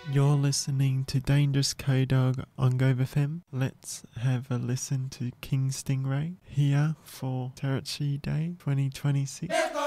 You're listening to Dangerous K-Dog on Gove FM. Let's have a listen to King Stingray here for Territory Day 2026.